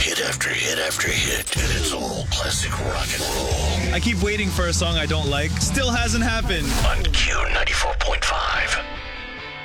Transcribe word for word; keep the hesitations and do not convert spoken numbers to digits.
Hit after hit after hit. And it's all classic rock and roll. I keep waiting for a song I don't like. Still hasn't happened. On Q ninety-four point five.